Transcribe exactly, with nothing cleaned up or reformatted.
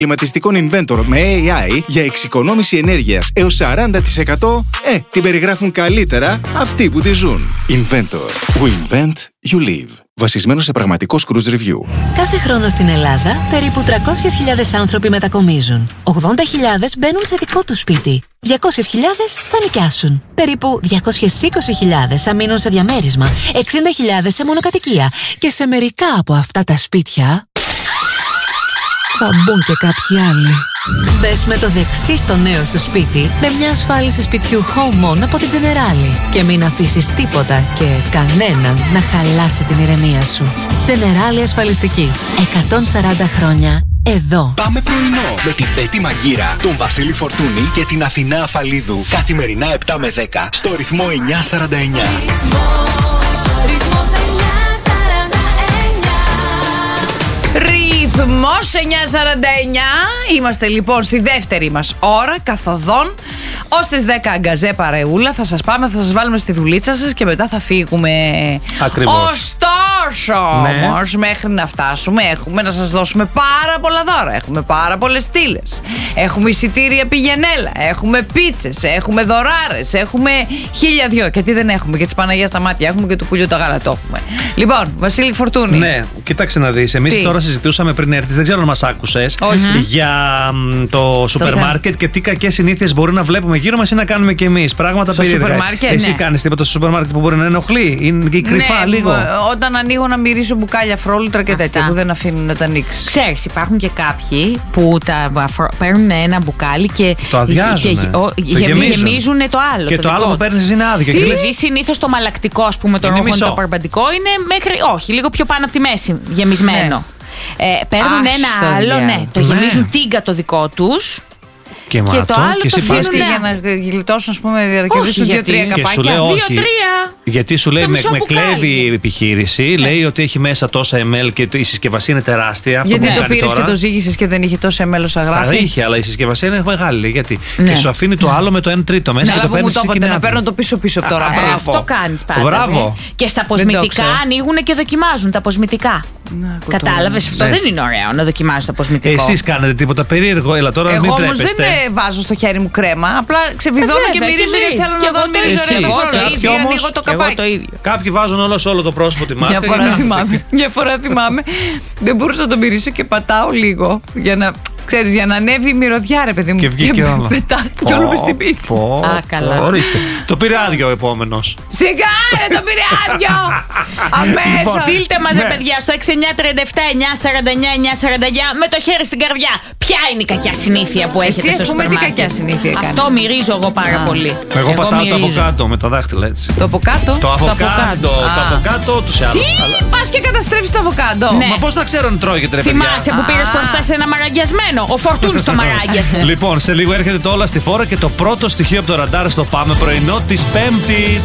Κλιματιστικών Inventor με έι άι για εξοικονόμηση ενέργειας έως σαράντα τοις εκατό, ε, την περιγράφουν καλύτερα αυτοί που τη ζουν. Inventor. We invent, you live. Βασισμένο σε πραγματικό Cruise Review. Κάθε χρόνο στην Ελλάδα, περίπου τριακόσιες χιλιάδες άνθρωποι μετακομίζουν. ογδόντα χιλιάδες μπαίνουν σε δικό τους σπίτι. διακόσιες χιλιάδες θα νοικιάσουν. Περίπου διακόσιες είκοσι χιλιάδες θα μείνουν σε διαμέρισμα. εξήντα χιλιάδες σε μονοκατοικία. Και σε μερικά από αυτά τα σπίτια θα μπουν και κάποιοι άλλοι. Μπες με το δεξί στο νέο σου σπίτι με μια ασφάλιση σπιτιού Home On από την Generali και μην αφήσεις τίποτα και κανέναν να χαλάσει την ηρεμία σου. Generali ασφαλιστική. εκατόν σαράντα χρόνια εδώ. Πάμε πρωινό με την Πέτη Μαγκύρα, τον Βασίλη Φορτούνη και την Αθηνά Αφαλίδου. Καθημερινά επτά με δέκα στο ρυθμό εννιακόσια σαράντα εννιά. Ρυθμός εννιακόσια σαράντα εννιά. Είμαστε λοιπόν στη δεύτερη μας ώρα καθοδόν. Ως τις δέκα αγκαζέ παρεούλα. Θα σας πάμε, θα σας βάλουμε στη δουλίτσα σας και μετά θα φύγουμε. Ακριβώς. Ωστόσο, ναι. όμως, μέχρι να φτάσουμε έχουμε να σας δώσουμε πάρα πολλά δώρα. Έχουμε πάρα πολλές στήλες. Έχουμε εισιτήρια πηγενέλα. Έχουμε πίτσες. Έχουμε δωράρες. Έχουμε χίλια δυο. Και τι δεν έχουμε? Και της Παναγίας στα μάτια έχουμε και του πουλιού το γάλα το έχουμε. Λοιπόν, Βασίλη Φορτούνη. Ναι, κοίταξε να δεις. Εμείς τώρα συζητούσαμε πριν έρθεις, δεν ξέρω αν μας άκουσες, για μ, το σούπερ μάρκετ και τι κακές συνήθειες μπορεί να βλέπουμε γύρω μας ή να κάνουμε κι εμείς. Πράγματα περίεργα. Εσύ ναι. κάνεις τίποτα στο σούπερ μάρκετ που μπορεί να ενοχλεί? Είναι και κρυφά ναι, λίγο. Όταν ανοίγω να μυρίσω μπουκάλια φρόλουτρα και τέτοια που δεν αφήνουν να τα ανοίξει. Ξέρεις, υπάρχουν και κάποιοι που τα παίρνουν ένα μπουκάλι και το αδειάζουν. Και, το γεμίζουν. γεμίζουν το άλλο. Και το, το άλλο που παίρνεις είναι άδειο. Δηλαδή συνήθως το μαλακτικό, ας πούμε, το ρόχο, το παρμπαντικό είναι μέχρι. Όχι, λίγο πιο πάνω από τη μέση γεμισμένο. Ναι. Ε, παίρνουν Αχ, ένα άλλο, ναι, ναι, το γεμίζουν τίγκα το δικό τους. Και, και μάτω, το άλλο και το αφήνουν ναι. για να γλιτώσουν, ας πούμε, να κερδίσουν δύο-τρία καπάκια. Δύο-τρία. Γιατί σου λέει, με, με κλέβει η επιχείρηση, ναι. λέει ότι έχει μέσα τόσα εμέλ και η συσκευασία είναι τεράστια. Αυτό γιατί που το πήρες και το ζύγισες και δεν είχε τόσα εμέλ όσα γράφει? Θα είχε, αλλά η συσκευασία είναι μεγάλη. Γιατί. Ναι. Και σου αφήνει το άλλο με το ένα τρίτο μέσα. Ναι, και το παίρνεις μου το να παίρνω το πίσω-πίσω από το ράφι. Αυτό κάνεις πάντα. Μπράβο. Και στα αποσμητικά ανοίγουν και δοκιμάζουν τα αποσμητικά. Κατάλαβες, αυτό δεν είναι ωραίο να δοκιμάζεις το αποσμητικό. Εσείς κάνετε τίποτα περίεργο? Έλα τώρα, μην τρέπεστε. Εγώ όμως δεν βάζω στο χέρι μου κρέμα. Απλά ξεβιδώνω και μυρίζω γιατί θέλω να δω αν μυρίζω ωραία το φρόλο. Ή ανοίγω το καπάκι. Κάποιοι βάζουν όλο σε όλο το πρόσωπο τη μάσκα. Μια φορά θυμάμαι. Δεν μπορούσα να το μυρίσω και πατάω λίγο για να. Ξέρεις, για να ανέβει η μυρωδιά, ρε παιδί μου. Και βγήκε όλο. Πετά κι όλο μες στην πίτη. Α, καλά. Ορίστε. Το πήρε άδειο ο επόμενος. Σιγά, ρε, το πήρε άδειο. Αμέσως. Στείλτε μας, ρε παιδιά, στο έξι εννιά τριάντα επτά εννιακόσια σαράντα εννιά εννιακόσια σαράντα εννιά με το χέρι στην καρδιά. Ποια είναι η κακιά συνήθεια που έχετε στο σούπερ μάρκετ? Τι κακιά συνήθεια κάνεις? Αυτό μυρίζω εγώ πάρα πολύ. Εγώ πατάω το από κάτω με τα δάχτυλα έτσι. Το από κάτω? Το από κάτω. Το από κάτω τους ή άλλους. Τι, πας και καταστρέφεις το αβοκάντο? Μα πώς θα ξέρω αν τρώγεται, ρε παιδιά? Θυμάσαι που πήρες προχθές ένα μαραγιασμένο? Ο Φορτούνης το μαράγιασε. Λοιπόν, σε λίγο έρχεται το Όλα στη Φόρα και το πρώτο στοιχείο από το ραντάρ στο Πάμε πρωινό της Πέμπτης.